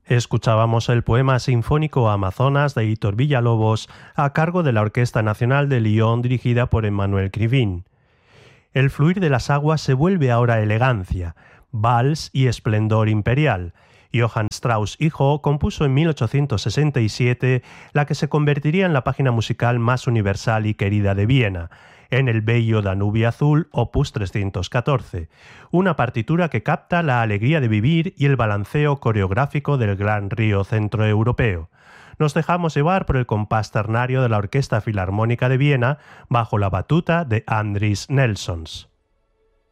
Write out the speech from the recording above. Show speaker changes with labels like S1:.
S1: Escuchábamos el poema sinfónico Amazonas de Hitor Villalobos a cargo de la Orquesta Nacional de Lyon dirigida por Emmanuel Krivine. El fluir de las aguas se vuelve ahora elegancia, vals y esplendor imperial. Johann Strauss hijo compuso en 1867 la que se convertiría en la página musical más universal y querida de Viena, en el bello Danubio Azul, opus 314, una partitura que capta la alegría de vivir y el balanceo coreográfico del gran río centroeuropeo. Nos dejamos llevar por el compás ternario de la Orquesta Filarmónica de Viena bajo la batuta de Andris Nelsons.